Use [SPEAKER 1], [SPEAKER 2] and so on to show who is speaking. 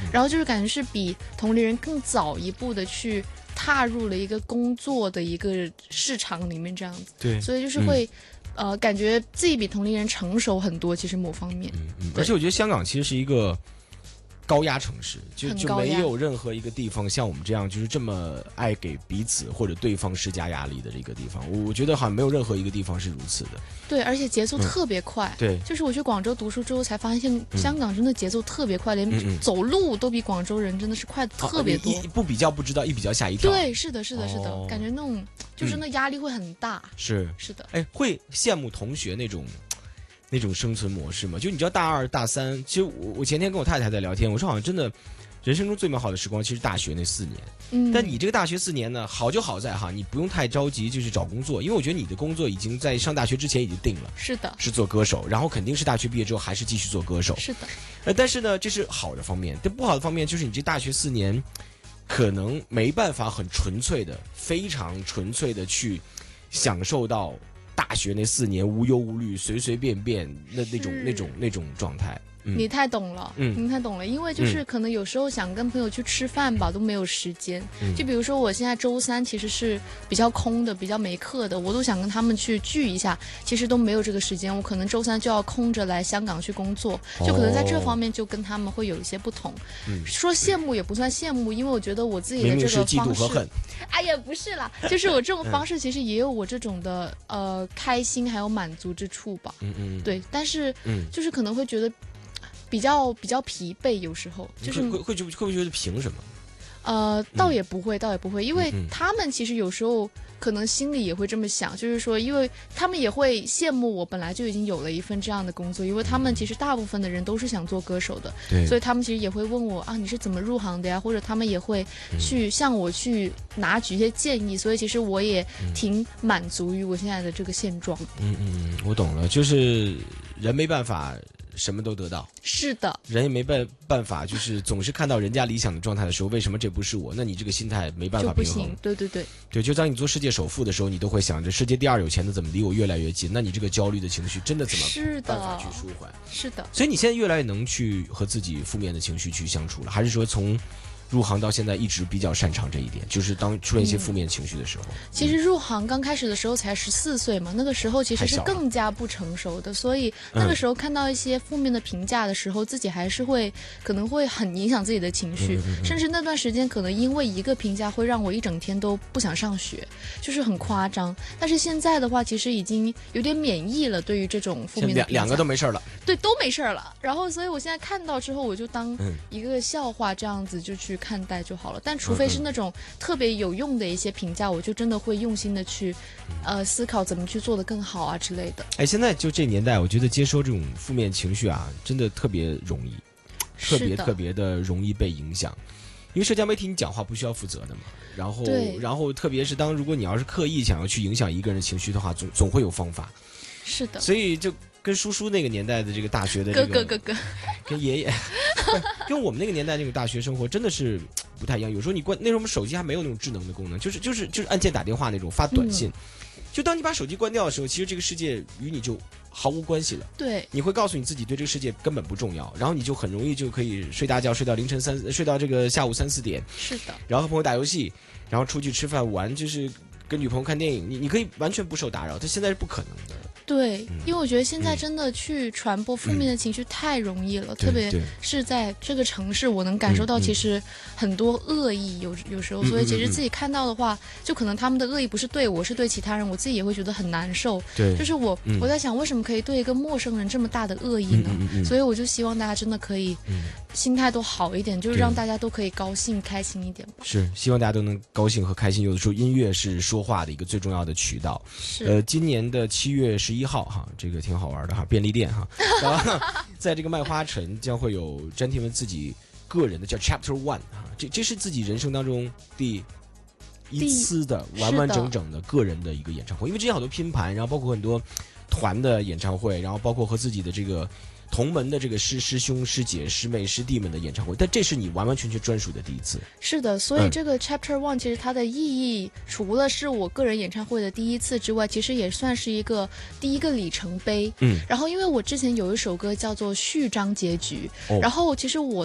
[SPEAKER 1] 然后就是感觉是比同龄人更早一步的去踏入了一个工作的一个市场里面这样子。
[SPEAKER 2] 对，
[SPEAKER 1] 所以就是会。感觉自己比同龄人成熟很多，其实某方面。
[SPEAKER 2] 而且我觉得香港其实是一个高压城市，就没有任何一个地方像我们这样就是这么爱给彼此或者对方施加压力的这个地方。我觉得好像没有任何一个地方是如此的。
[SPEAKER 1] 对，而且节奏特别快。
[SPEAKER 2] 对，
[SPEAKER 1] 就是我去广州读书之后才发现，香港真的节奏特别快，连走路都比广州人真的是快特别多。
[SPEAKER 2] 不比较不知道，一比较吓一跳。
[SPEAKER 1] 对，是的，是的，是的，感觉那种就是那压力会很大。
[SPEAKER 2] 是
[SPEAKER 1] 的。
[SPEAKER 2] 哎，会羡慕同学那种生存模式吗？就你知道大二大三，其实我前天跟我太太在聊天，我说好像真的人生中最美好的时光其实大学那4年。但你这个大学4年呢，好就好在哈，你不用太着急就是找工作，因为我觉得你的工作已经在上大学之前已经定了。
[SPEAKER 1] 是的，
[SPEAKER 2] 是做歌手，然后肯定是大学毕业之后还是继续做歌手。
[SPEAKER 1] 是的。
[SPEAKER 2] 但是呢，这是好的方面，但不好的方面就是你这大学4年可能没办法很纯粹的非常纯粹的去享受到大学那4年无忧无虑随随便便那种状态。
[SPEAKER 1] 你太懂了，你太懂了，因为就是可能有时候想跟朋友去吃饭吧，都没有时间。就比如说我现在周3其实是比较空的，比较没课的，我都想跟他们去聚一下，其实都没有这个时间。我可能周3就要空着来香港去工作，就可能在这方面就跟他们会有一些不同。说羡慕也不算羡慕，因为我觉得我自己的这个方式，
[SPEAKER 2] 明明是嫉妒和恨。
[SPEAKER 1] 哎呀，不是啦，就是我这种方式其实也有我这种的开心还有满足之处吧。对，但是就是可能会觉得。比较疲惫，有时候就是
[SPEAKER 2] 会觉得凭什么？
[SPEAKER 1] 倒也不会，因为他们其实有时候可能心里也会这么想，就是说，因为他们也会羡慕我本来就已经有了一份这样的工作，因为他们其实大部分的人都是想做歌手的，所以他们其实也会问我啊，你是怎么入行的呀？或者他们也会去向我去拿取一些建议，所以其实我也挺满足于我现在的这个现状。
[SPEAKER 2] 我懂了，就是人没办法。什么都得到，
[SPEAKER 1] 是的，
[SPEAKER 2] 人也没办法，就是总是看到人家理想的状态的时候，为什么这不是我？那你这个心态没办法平衡，
[SPEAKER 1] 就不行。对，
[SPEAKER 2] 就当你做世界首富的时候，你都会想着世界第2有钱的怎么离我越来越近？那你这个焦虑的情绪真的怎么办法去舒缓？
[SPEAKER 1] 是的，
[SPEAKER 2] 所以你现在越来越能去和自己负面的情绪去相处了，还是说从入行到现在一直比较擅长这一点，就是当出现一些负面情绪的时候。
[SPEAKER 1] 其实入行刚开始的时候才14岁嘛，那个时候其实是更加不成熟的，所以那个时候看到一些负面的评价的时候，自己还是可能会很影响自己的情绪，甚至那段时间可能因为一个评价会让我一整天都不想上学，就是很夸张。但是现在的话，其实已经有点免疫了，对于这种负面的评价，
[SPEAKER 2] 两个都没事了。
[SPEAKER 1] 对，都没事了。然后，所以我现在看到之后，我就当一个笑话这样子就去看待就好了。但除非是那种特别有用的一些评价，我就真的会用心的去思考怎么去做得更好啊之类的。
[SPEAKER 2] 哎，现在就这年代，我觉得接收这种负面情绪啊，真的特别容易，特别的容易被影响。因为社交媒体你讲话不需要负责的嘛，然后特别是如果你要是刻意想要去影响一个人的情绪的话，总会有方法。
[SPEAKER 1] 是的，
[SPEAKER 2] 所以就跟叔叔那个年代的这个大学的这个
[SPEAKER 1] 哥，
[SPEAKER 2] 跟爷爷，跟我们那个年代那种大学生活真的是不太一样。有时候你那时候我们手机还没有那种智能的功能，就是按键打电话那种发短信。就当你把手机关掉的时候，其实这个世界与你就毫无关系了。
[SPEAKER 1] 对，
[SPEAKER 2] 你会告诉你自己对这个世界根本不重要，然后你就很容易就可以睡大觉，睡到睡到这个下午3、4点。
[SPEAKER 1] 是的。然
[SPEAKER 2] 后和朋友打游戏，然后出去吃饭玩，就是跟女朋友看电影，你可以完全不受打扰。这现在是不可能的。
[SPEAKER 1] 对，因为我觉得现在真的去传播负面的情绪太容易了，特别是在这个城市，我能感受到其实很多恶意，有时候，所以其实自己看到的话，就可能他们的恶意不是对我，是对其他人，我自己也会觉得很难受。
[SPEAKER 2] 对，
[SPEAKER 1] 就是我在想，为什么可以对一个陌生人这么大的恶意呢？所以我就希望大家真的可以心态都好一点，就是让大家都可以高兴开心一点吧。
[SPEAKER 2] 是，希望大家都能高兴和开心。有的时候音乐是说话的一个最重要的渠道。
[SPEAKER 1] 是，
[SPEAKER 2] 今年的7月11号哈，这个挺好玩的哈，便利店哈，在这个麦花臣将会有詹天文自己个人的叫 Chapter One 哈，这是自己人生当中第一次的完完整整的个人的一个演唱会，因为之前好多拼盘，然后包括很多团的演唱会，然后包括和自己的这个同门的这个师兄师姐师妹师弟们的演唱会，但这是你完完全全专属的第一次。
[SPEAKER 1] 是的，所以这个 Chapter One 其实它的意义，除了是我个人演唱会的第一次之外，其实也算是第一个里程碑。然后因为我之前有一首歌叫做序章结局，然后其实我